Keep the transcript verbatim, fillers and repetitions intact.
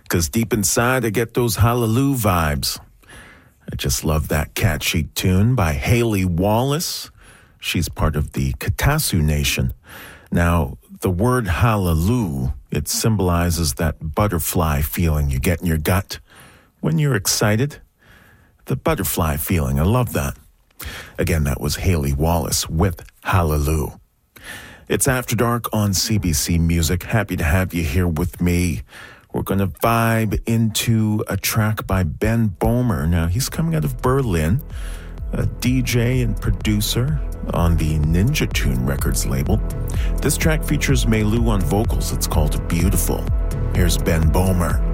because deep inside I get those Hallelujah vibes. I just love that catchy tune by Haley Wallace. She's part of the Katasu Nation. Now, the word hallelujah, it symbolizes that butterfly feeling you get in your gut when you're excited. The butterfly feeling, I love that. Again, that was Haley Wallace with Hallelujah. It's After Dark on C B C Music. Happy to have you here with me. We're going to vibe into a track by Ben Böhmer. Now, he's coming out of Berlin, a D J and producer on the Ninja Tune Records label. This track features Mei Lu on vocals. It's called Beautiful. Here's Ben Böhmer.